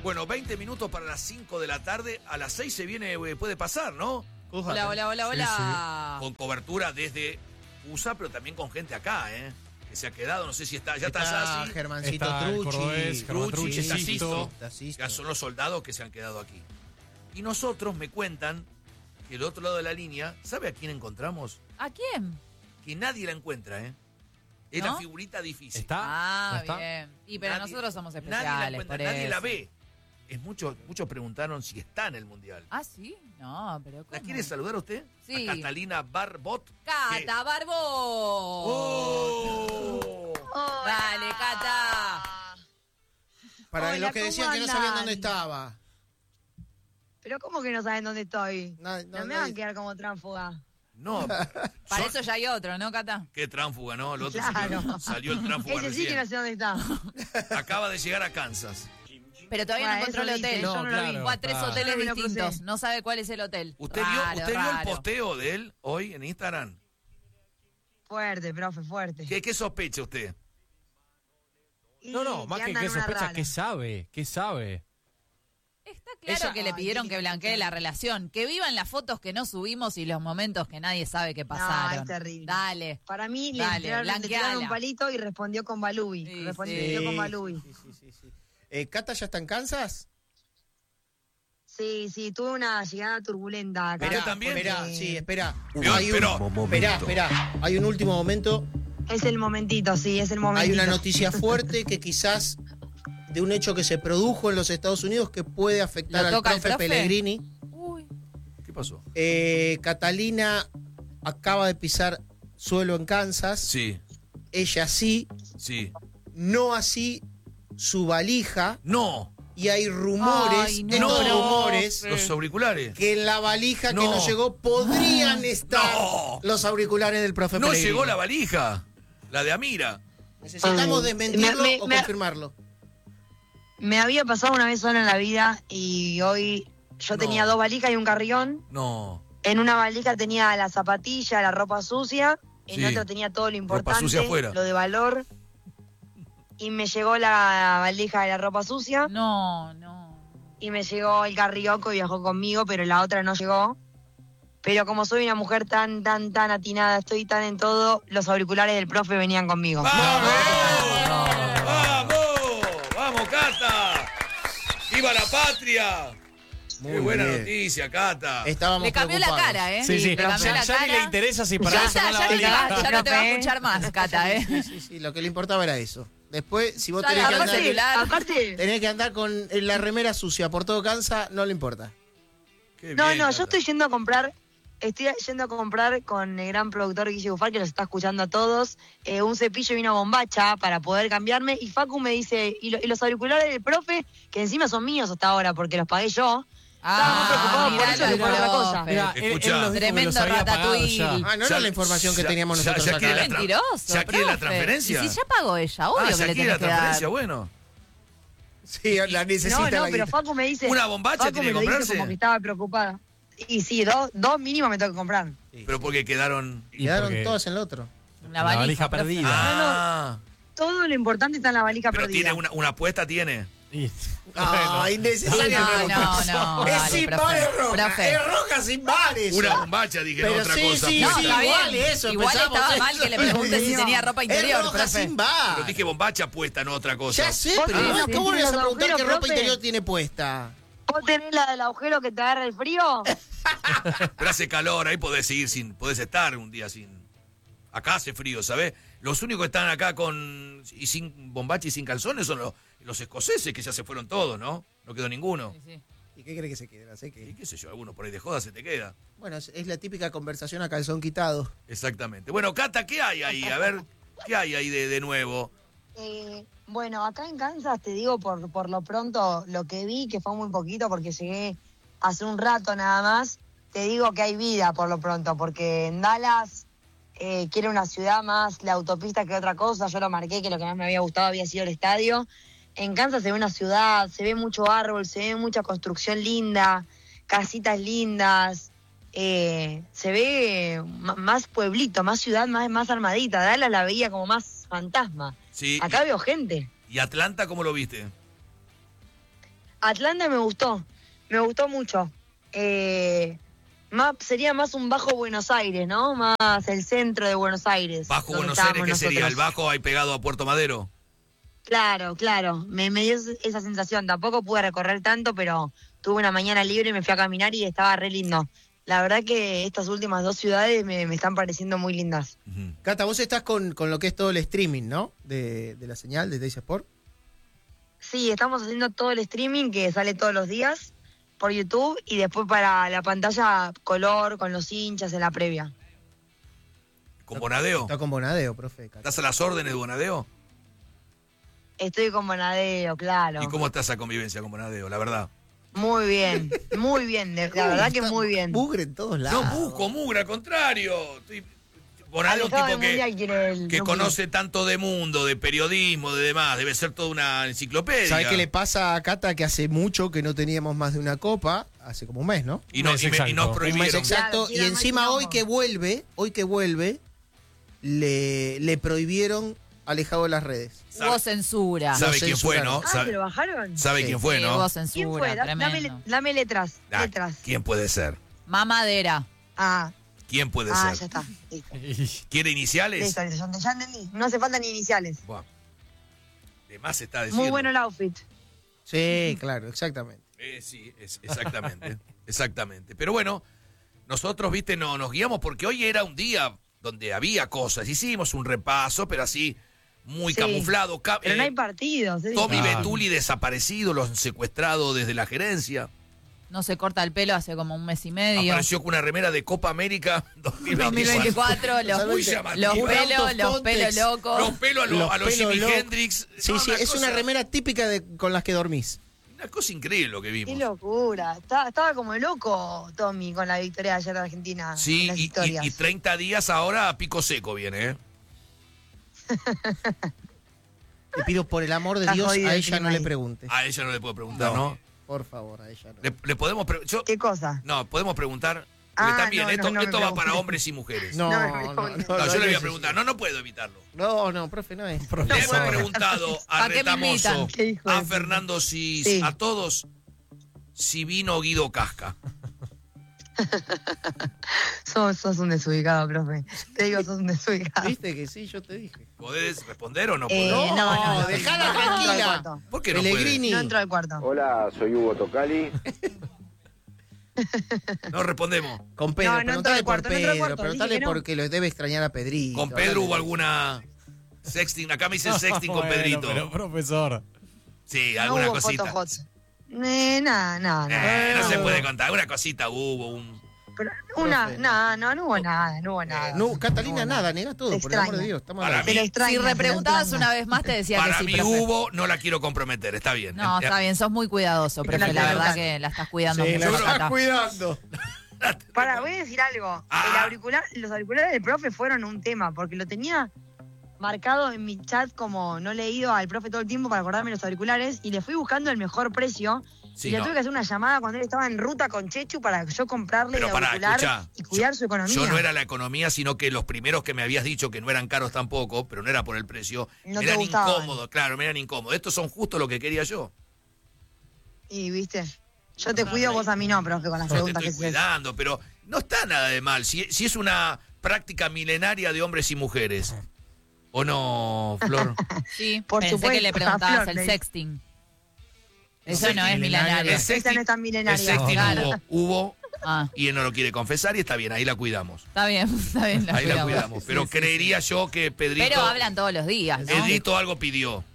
Bueno, 20 minutos para las 5 de la tarde. A las 6 se viene, puede pasar, ¿no? Hola, hola, hola, hola. Con cobertura desde USA, pero también con gente acá, que se ha quedado. No sé si está. Ya está Sassi. Germancito Está el Trucci. cordobés, Germán Trucci, está Sisto. Está Sisto. Ya son los soldados que se han quedado aquí. Y nosotros me cuentan que del otro lado de la línea, ¿sabe a quién encontramos? ¿A quién? Que nadie la encuentra, Es ¿No? la figurita difícil. ¿Está? ¿No Ah, está? bien. Y pero Nadie- nosotros somos Nadie la especiales, encuentra, por nadie eso. la ve. Muchos preguntaron si está en el Mundial. Ah, ¿sí? No, pero ¿cómo? ¿La quiere saludar usted? Sí. A Catalina Barbot. ¡Cata Barbó! ¡Oh! Dale, Cata. Para Hola, los que ¿cómo decían que no sabían andan? dónde estaba. Pero ¿cómo que no saben dónde estoy? No, me van a quedar como tránfuga. No, Para eso ya hay otro, ¿no, Cata? qué tránfuga, ¿no? El otro Claro. salió el tránfuga Ese sí que no recién. sé dónde está. Acaba de llegar a Kansas. Pero todavía no Bueno, encontró el eso hotel. dice, yo no lo vi. Fue a 3 claro. hoteles No me lo distintos. crucé. No sabe cuál es el hotel. ¿Usted Raro, vio el raro. posteo de él hoy en Instagram? Fuerte, profe, fuerte. ¿Qué sospecha usted? Y No, más que anda qué en una sospecha, rana. ¿qué sabe? ¿Qué sabe? Está claro que le pidieron que blanquee la relación. Que vivan las fotos que no subimos y los momentos que nadie sabe que pasaron. es terrible. Dale. Para mí Dale, le tiraron blanqueala. un palito y respondió con Balubi. Sí, Respondió con Balubi. Sí. ¿Cata ya está en Kansas? Sí, tuve una llegada turbulenta acá. ¿Usted también? Espera. Pero- Espera. Hay un último momento. Es el momentito, sí, es el momentito. Hay una noticia fuerte que quizás de un hecho que se produjo en los Estados Unidos que puede afectar ¿Lo al toca el profe profe? Pellegrini. Uy. ¿Qué pasó? Catalina acaba de pisar suelo en Kansas. Sí, Ella sí, sí. no así su valija. No, Y hay rumores, Ay, no. estos No. rumores, los auriculares. que en la valija que No. nos llegó podrían estar No. los auriculares del profe No Pellegrini. llegó la valija, la de Amira. Necesitamos desmentirlo Me- o me- confirmarlo. Me había pasado una vez sola en la vida y hoy yo No. tenía 2 valijas y un carrión. No. En una valija tenía la zapatilla, la ropa sucia. En Sí. otra tenía todo lo importante, sucia afuera. lo de valor. Y me llegó la valija de la ropa sucia. No. Y me llegó el carrioco y viajó conmigo, pero la otra no llegó. Pero como soy una mujer tan atinada, estoy tan en todo, los auriculares del profe venían conmigo. ¡Vamos! ¡Vamos! ¡Vamos, Cata! ¡Viva la patria! Muy ¡Qué buena bien. noticia, Cata! Estábamos Le cambió la preocupados. cara, ¿eh? Sí, sí. Le cambió Ya, la ya ni cara. le interesa si para Ya eso está, no la ya no te va valija. ya no te va a Profe. escuchar más, Cata, ¿eh? Sí, lo que le importaba era eso. Después, si vos Sale tenés que, a andar, celular. Aparte, tenés que andar con la remera sucia por todo Kansas, no le importa. Qué no, bien, yo Cata. estoy yendo a comprar con el gran productor Guille Bufar, que los está escuchando a todos, un cepillo y una bombacha para poder cambiarme. Y Facu me dice, y los auriculares del profe, que encima son míos hasta ahora porque los pagué yo. Estaba más preocupado por eso que por otra cosa. Mira, Escuchá. él nos dijo que Tremendo los había pagado ratatouille. ya. Ah, no Ya- era la información que ya- teníamos ya- nosotros ya acá. quiere la tra- Mentiroso, ¿Ya quiere la profe. transferencia? Y si ya pagó ella, obvio ¿ya que le quiere la tenés que dar. transferencia? Bueno. Sí, la necesita No, la pero guita. Facu me dice... ¿Una bombacha Facu tiene que me lo dice comprarse? como que estaba preocupada. Y sí, dos mínimo me tengo que comprar. Pero porque quedaron... Y Quedaron porque todas en el otro. Una la valija profe. perdida. Ah, Todo lo importante está en la valija pero perdida. tiene una apuesta, tiene. Y- Ah, bueno. innecesario. No, Es dale, sin profe. bares roja. Profe. Es roja sin bares. Una bombacha, dije, no Pero otra sí, cosa. sí, No, apuesta. sí, está igual bien. eso. Igual pensamos estaba eso. mal que le pregunte si tenía ropa interior, Es roja profe. sin bar. Pero dije bombacha puesta, no otra cosa. Ya sé, ¿Vos pero tenés no, la ¿cómo le vas a pintura de preguntar qué agujero, ropa profe? interior tiene puesta? ¿Vos tenés la del agujero que te agarra el frío? Pero hace calor, ahí podés podés estar un día sin. Acá hace frío, ¿sabés? Los únicos que están acá sin bombacha y sin calzones son los escoceses, que ya se fueron todos, ¿no? No quedó ninguno. Sí, sí. ¿Y qué crees que se quede? No sé Y qué. qué sé yo, algunos por ahí de joda se te queda. Bueno, es la típica conversación a calzón quitado. Exactamente. Bueno, Cata, ¿qué hay ahí? A ver, ¿qué hay ahí de nuevo? Bueno, acá en Kansas te digo por lo pronto lo que vi, que fue muy poquito porque llegué hace un rato nada más. Te digo que hay vida por lo pronto, porque en Dallas que era una ciudad más la autopista que otra cosa. Yo lo marqué, que lo que más me había gustado había sido el estadio. En Kansas se ve una ciudad, se ve mucho árbol, se ve mucha construcción linda, casitas lindas. Se ve más pueblito, más ciudad, más armadita. Dallas la veía como más fantasma. Sí. Acá veo gente. ¿Y Atlanta cómo lo viste? Atlanta me gustó mucho. Sería más un Bajo Buenos Aires, ¿no? Más el centro de Buenos Aires. ¿Bajo Buenos Aires qué sería? ¿El Bajo ahí pegado a Puerto Madero? Claro. Me dio esa sensación. Tampoco pude recorrer tanto, pero tuve una mañana libre y me fui a caminar y estaba re lindo. La verdad que estas últimas 2 ciudades me están pareciendo muy lindas. Cata, vos estás con lo que es todo el streaming, ¿no? De la señal de Teis Sport. Sí, estamos haciendo todo el streaming que sale todos los días por YouTube y después para la pantalla color con los hinchas en la previa. ¿Con Bonadeo? Está con Bonadeo, profe. Cata. ¿Estás a las órdenes de Bonadeo? Estoy con Bonadeo, claro. ¿Y cómo está esa convivencia con Bonadeo, la verdad? Muy bien, la verdad que muy bien. Mugre en todos lados. No busco mugre, al contrario. Bonadeo es un tipo que conoce tanto de mundo, de periodismo, de demás. Debe ser toda una enciclopedia. ¿Sabés qué le pasa a Cata? Que hace mucho que no teníamos más de una copa. Hace como un mes, ¿no? Y nos prohibieron. Un mes exacto. Claro, y encima hoy que vuelve, le prohibieron alejado de las redes. Hubo censura. ¿Sabe Lo quién fue, no? ¿Se lo bajaron? ¿Sabe Sí. quién fue, Sí, no? hubo ¿Quién censura, fue? tremendo. Dame letras. ¿Quién puede ser? Mamadera. ¿Quién puede Ya ser? está. Listo. ¿Quiere iniciales? Listo, ya entendí. No hace falta ni iniciales. Buah. De más está diciendo. Muy bueno el outfit. Sí, claro, exactamente. Sí, exactamente. Exactamente. Pero bueno, nosotros, viste, no nos guiamos porque hoy era un día donde había cosas. Hicimos un repaso, pero así, muy Sí, camuflado. Pero no hay partidos. Tommy Claro. Betuli desaparecido, los han secuestrado desde la gerencia. No se corta el pelo hace como un mes y medio. Apareció con una remera de Copa América 2024. 2024, Muy los llamativo. pelos locos. Los pelos a los Jimi locos. Hendrix. Sí, No, sí, es una remera típica con las que dormís. Una cosa increíble lo que Qué vimos. locura. Estaba como loco Tommy con la victoria de ayer de Argentina. Sí, en las historias. y 30 días ahora a pico seco viene, ¿eh? Te pido por el amor de Está Dios, jodido a el ella clima no le ahí. preguntes. A ella no le puedo preguntar, ¿no? Por favor, a ella no. Le podemos preguntar. ¿Qué cosa? No, podemos preguntar. Porque también, no, esto no me va para preguntes. hombres y mujeres. No, No, No, yo le voy a preguntar. No puedo evitarlo. No, profe, no es. Le puedo. hemos preguntado a ¿Para qué me Retamoso, invitan? Qué hijo de a puta. Fernando Cis, Sí. a todos, si vino Guido Casca. Sos un desubicado, profe. Te digo, sos un desubicado. ¿Viste que sí? Yo te dije. ¿Podés responder o no podés? No, dejala no entro al tranquila. cuarto. ¿Por qué no puede? Pellegrini. No entro al cuarto. Hola, soy Hugo Tocali. No respondemos. Con Pedro, No, no preguntale entró al por cuarto, no entró al Pedro, cuarto, preguntale dije que no. porque lo debe extrañar a Pedrito. ¿Con Pedro hubo alguna sexting? Acá me dicen sexting con Bueno, Pedrito. Pero, profesor. Sí, No alguna hubo cosita. foto hot. No. No se puede contar. Una cosita hubo. Pero Profe, no hubo nada. No, Catalina, hubo nada, nega todo, Te por el amor de extraño. Dios. Estamos Para hablando. mí- Te lo extraño. Si te lo repreguntabas extraño. una vez más, te decía Para que sí, mí profe. hubo, no la quiero comprometer. Está bien. No, está bien, sos muy cuidadoso, profe. la La verdad verdad. que la estás cuidando Sí, mucho. la Cata. estás cuidando. Voy a decir algo. Ah. Los auriculares del profe fueron un tema, porque lo tenía marcado en mi chat como no leído al profe todo el tiempo para acordarme los auriculares y le fui buscando el mejor precio. Sí, y le no. tuve que hacer una llamada cuando él estaba en ruta con Chechu para yo comprarle Pero el pará, auricular escuchá, y cuidar su economía. Yo no era la economía, sino que los primeros que me habías dicho que no eran caros tampoco, pero no era por el precio, No me te eran gustaban. incómodos, claro, me eran incómodos. Estos son justo lo que quería yo. Y viste, yo te cuido, vos a mí no, profe, con las Yo te preguntas que estoy haces. cuidando, pero no está nada de mal. Si es una práctica milenaria de hombres y mujeres. ¿O no, Flor? Sí, Por pensé supuesto, que le preguntabas Flor, el le- sexting. Eso sexting no es milenario. milenario. El Esa no es tan milenaria. el sexting Claro. hubo Ah, y él no lo quiere confesar y está bien, ahí la cuidamos. está bien, la Ahí la cuidamos. cuidamos. Pero creería yo que Pedrito, Pero hablan todos los días, ¿no? Pedrito algo pidió.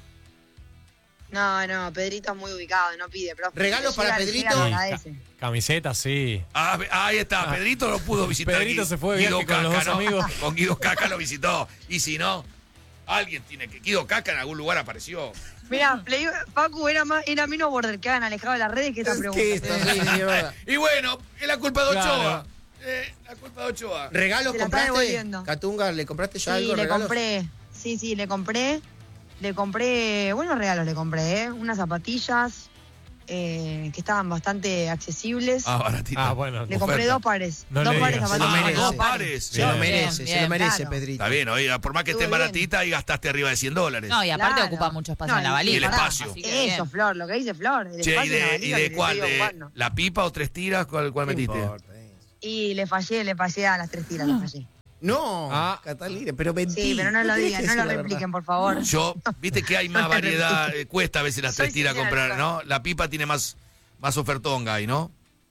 No, Pedrito es muy ubicado, no pide, profe. ¿Regalo para Llega, Pedrito? llega, Sí, agradece. Camiseta, sí. Ah, ahí está, Pedrito lo pudo visitar. Pedrito se fue de Guido viaje con los Casca, dos ¿no? amigos. Con Guido Caca lo visitó. Y si no, alguien tiene que. Guido Caca en algún lugar apareció. Mira, Facu era menos border que hagan alejado de las redes que esta Es pregunta. que esto, sí, sí, es verdad. Y bueno, es la culpa de Ochoa. Claro. La culpa de Ochoa. ¿Regalos Se la está compraste? devolviendo. Catunga, ¿le compraste ya Sí, algo? le regalos? compré. Sí, le compré. Buenos regalos le compré, ¿eh? Unas zapatillas, que estaban bastante accesibles. Ah, baratito. Ah, bueno. Le compré oferta. 2 pares. No 2 le pares digas. zapatillas. merece. 2 pares. Se lo Bien, merece, bien, se lo merece, claro. Pedrito. Está bien, oiga, por más que esté Estuvo bien. baratita y gastaste arriba de $100. No, y aparte Claro. ocupa mucho espacio No, en la y valija. el espacio. así que Eso, bien. Flor, lo que dice Flor. El Che, espacio en la ¿y valija de que le cuál? estoy ¿De ocupando. la pipa o 3 tiras? ¿Cuál No metiste? importa. Y le fallé a las 3 tiras, le fallé. No, Ah. Catalina, pero mentí. Sí, pero no lo Tenés digan, que no decir lo la repliquen, por favor. Yo, viste que hay más No te variedad, cuesta a veces las Soy 3 tiras sincera, comprar, Lucas. ¿no? La pipa tiene más ofertonga ahí, ¿no?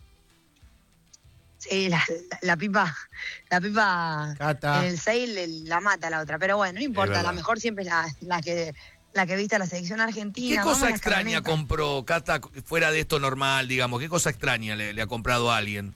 Sí, la pipa Cata. en el sale la mata la otra. Pero bueno, no importa, verdad. la mejor siempre es la que viste a la selección ¿Qué argentina. cosa vamos a las extraña camionetas. compró Cata fuera de esto normal, digamos? ¿Qué cosa extraña le ha comprado a alguien?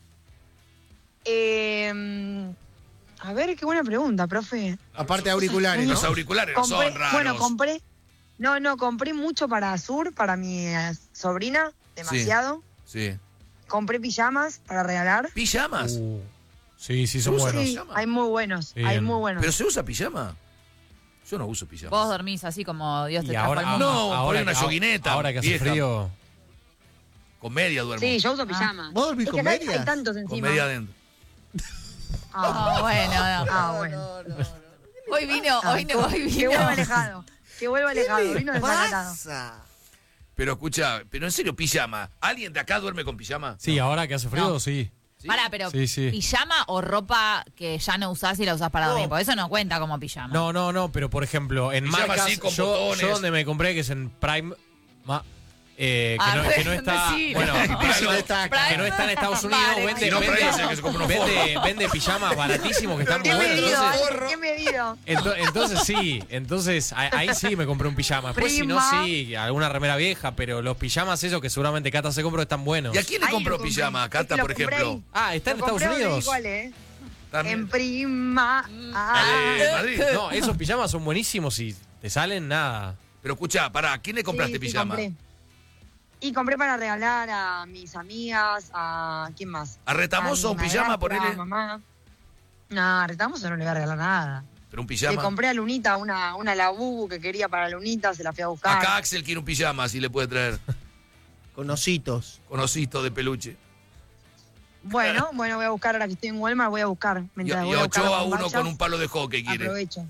A ver, qué buena pregunta, profe. Aparte de auriculares, ¿no? Los auriculares no son raros. Bueno, compré mucho para Sur, para mi sobrina, demasiado. Sí. Compré pijamas para regalar. ¿Pijamas? Sí, sí, son Usa buenos. Sí, pijama. hay muy buenos, Bien. hay muy buenos. ¿Pero se usa pijama? Yo no uso pijama. Vos dormís así como Dios te Y trajo ahora, al mundo. No, ponle una yoguineta, ahora que hace vieja. frío. Con media duermo. Sí, yo uso pijamas. ¿Vos dormís Es que con acá medias? hay tantos Con encima. media adentro. Ah, bueno, no. Ah, bueno. Hoy vino. Que vuelva alejado. Que vuelva alejado. Vino desacatado. pasa? Pero escucha, pero en serio, pijama. ¿Alguien de acá duerme con pijama? Sí, ahora que hace frío, No. sí. ¿Sí? Pará, pero Sí, sí. ¿pijama o ropa que ya no usás y la usás para dormir? Porque eso no cuenta como pijama. No, pero por ejemplo, en Pijama marcas, así, con yo botones. donde me compré, que es en Prime, que no está, Sí, bueno, no. Eso no está acá. que no está en Estados Unidos, Vale. vende, Si no, Prime es el que se compra unos vende pijamas baratísimos que están muy ¿Qué buenos. medido? Entonces, ¿Qué medido? entonces sí, ahí sí me compré un pijama. Después si no, Prima. sí, alguna remera vieja, pero los pijamas esos que seguramente Cata se compró están buenos. ¿Y a quién le Ahí compró lo compré. pijama? Es Cata, que lo por compré ejemplo. ahí. Ah, ¿está en Lo Estados compré donde Unidos? igual, ¿eh? También. En Prima. De Madrid. No, esos pijamas son buenísimos y te salen nada. Pero escucha, pará, ¿a quién le compraste Sí, pijama? compré. Y compré para regalar a mis amigas, a... ¿Quién más? ¿A Retamoso A un mi pijama, madrastra, ponele? a mamá. No, a Retamoso no le voy a regalar nada. Pero un Le pijama. compré a Lunita una Labubu que quería para Lunita, se la fui a buscar. Acá Axel quiere un pijama, si le puede traer. Con ositos. Con osito de peluche. Bueno, voy a buscar, ahora que estoy en Walmart, voy a buscar. Y, Mientras y voy a buscar las Ochoa uno bombachas, con un palo de hockey quiere. Aprovecho.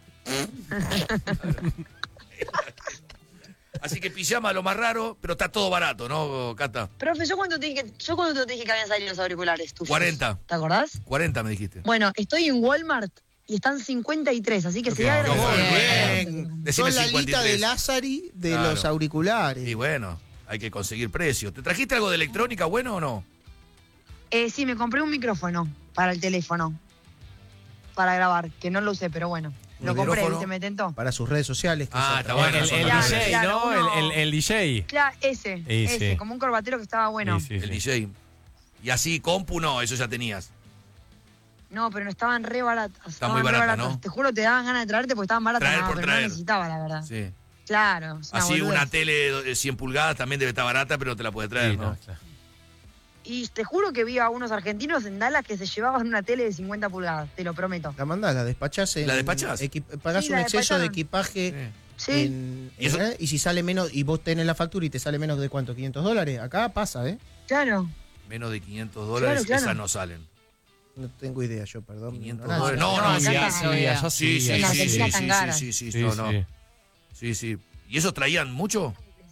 Así que pijama lo más raro, pero está todo barato, ¿no, Cata? Profe, yo cuando te dije que habían salido los auriculares tuyos. 40. ¿Te acordás? 40 me dijiste. Bueno, estoy en Walmart y están 53, así que Ok, sería no, agradecido. Bien. Decime Son la lista 53. de Lázari de Claro. los auriculares. Y bueno, hay que conseguir precios. ¿Te trajiste algo de electrónica bueno o no? Sí, me compré un micrófono para el teléfono. Para grabar, que no lo usé, pero bueno. ¿Un Lo compré, micrófono? ¿viste? Me tentó. Para sus redes sociales. que Ah, se está trabajan. bueno. El son Claro, DJ, claro, ¿no? uno- El DJ. Claro, ese, Sí. como un corbatero que estaba bueno. Sí, sí, El sí. DJ. Y así, compu no, eso ya tenías. No, pero no estaban re baratas. Está muy estaban re barata, baratas. ¿no? Te juro, te daban ganas de traerte porque estaban baratas. Traer no, por pero traer. no necesitaba, la verdad. Sí. Claro. es Así boludez. una tele de 100 pulgadas también debe estar barata, pero te la puede traer, Sí, ¿no? no, claro. Y te juro que vi a unos argentinos en Dallas que se llevaban una tele de 50 pulgadas, te lo prometo. La mandás, la despachás. ¿La despachás? Pagás Sí, un la exceso de despacharon. equipaje. Sí. ¿Y eso? Y si sale menos, y vos tenés la factura y te sale menos de cuánto, $500, acá pasa, ¿eh? Claro. Menos de $500, Claro. esas no salen. No tengo idea yo, perdón. 500 ignorancia. dólares. No, no, acá sí, está. Sí, allá sí, sí, En sí, Argentina sí, están sí, caras. sí, sí, Sí, no, sí. no. Sí, sí. ¿Y eso traían mucho?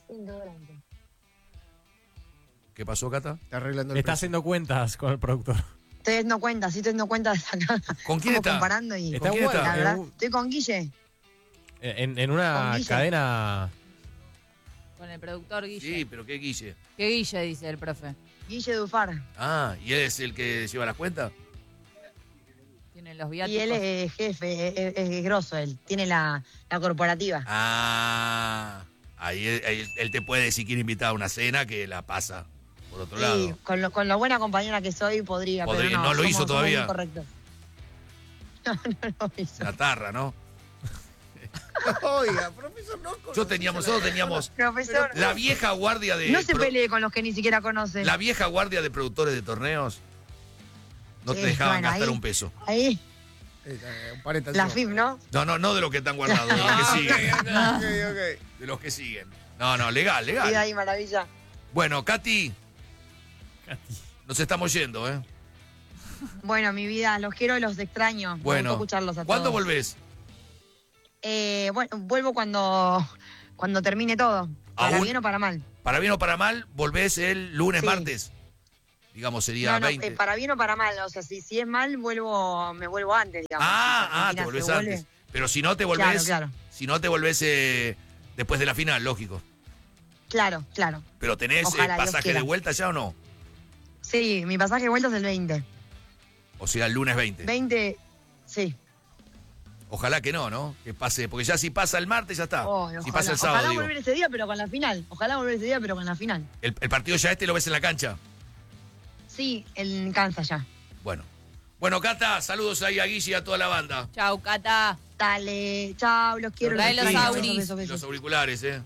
¿Qué pasó, Cata? Está arreglando el Está precio. haciendo cuentas con el productor. Ustedes no cuentan, sí, ustedes no cuentan acá. ¿Con quién Estamos está? comparando y Está quién bueno. está? la verdad, estoy con Guille. En una Con Guille. cadena. Con el productor Guille. Sí, pero ¿qué Guille? ¿Qué Guille dice el profe? Guille Dufar. Ah, ¿y él es el que lleva las cuentas? Tiene los Y viáticos. él es jefe, es grosso él. Tiene la corporativa. Ah, ahí él te puede, si quiere invitar a una cena, que la pasa por otro Sí, lado. con lo buena compañera que soy podría, Podría, pero no. ¿no lo hizo somos todavía? muy correctos. No lo hizo. La tarra, ¿no? Oiga, profesor, no Nosotros teníamos Profesor, la vieja guardia de... no se pelee con los que ni siquiera conoce. La vieja guardia de productores de torneos no te Sí, dejaban bueno, gastar ahí- un peso. Ahí, Parenta la FIP, ¿no? No de los que están guardados, de los que siguen. Ok. De los que siguen. No, legal. Cuida ahí, maravilla. Bueno, Katy, nos estamos yendo, ¿eh? Bueno, mi vida, los quiero, los extraño. Me Bueno, gustó escucharlos a ¿cuándo todos. volvés? Bueno, vuelvo cuando termine todo. Para bien o para mal. Para bien o para mal, volvés el lunes, Sí. martes. Digamos, sería No, 20. para bien o para mal. O sea, si es mal, me vuelvo antes, digamos. Ah, Si te Argentina volvés se vuelve- antes. Pero si no te volvés, Claro. si no te volvés después de la final, lógico. Claro. Pero tenés Ojalá, Dios pasaje quiera. de vuelta ya o no? Sí, mi pasaje de vuelta es el 20. O sea, el lunes 20. 20, sí. Ojalá que no, ¿no? Que pase, porque ya si pasa el martes ya está. Oh, si ojalá. pasa el sábado, Ojalá digo. volver ese día, pero con la final. Ojalá volver ese día, pero con la final. El partido ya lo ves en la cancha. Sí, en Kansas ya. Bueno. Bueno, Cata, saludos ahí a Guille y a toda la banda. Chau, Cata. Dale, chao, los quiero. Trae los los extraño. auris. Besos. Los auriculares, ¿eh?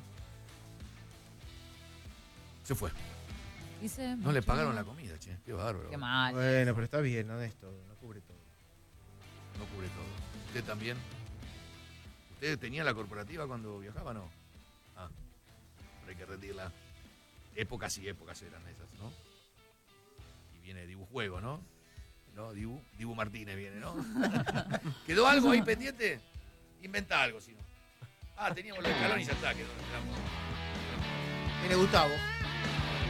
Se fue. No le pagaron la comida, che. Qué bárbaro. Qué mal. Bueno, pero está bien, no es todo, no cubre todo. No cubre todo. ¿Usted también? ¿Usted tenía la corporativa cuando viajaba, no? Ah, hay que rendirla. Épocas y épocas eran esas, ¿no? Y viene Dibu Juego, ¿no? ¿No? Dibu Martínez viene, ¿no? ¿Quedó algo ahí pendiente? Inventa algo, si no. Ah, teníamos los escalones y ya está. Quedó. Viene Gustavo.